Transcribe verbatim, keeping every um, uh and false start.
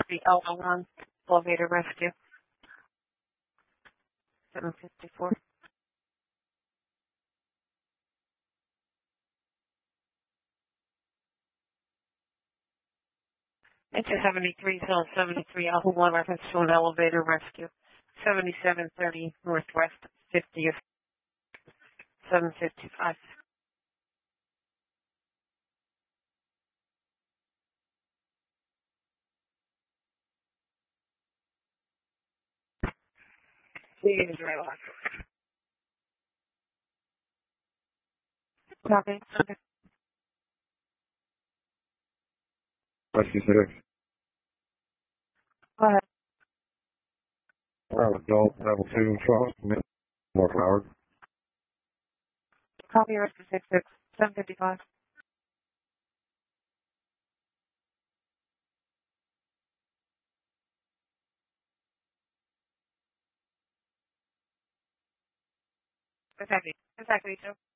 The Alpha One elevator rescue. seven fifty-four. Enter seventy-three Zone seventy-three Alpha One reference to an elevator rescue. seventy-seven thirty Northwest fiftieth. seven fifty-five. Please right off. Copy. Okay. Rescue six. Go ahead. Uh, adult level two truck, North Howard. Copy rescue six six. seven fifty-five. Exactly. Exactly, Joe.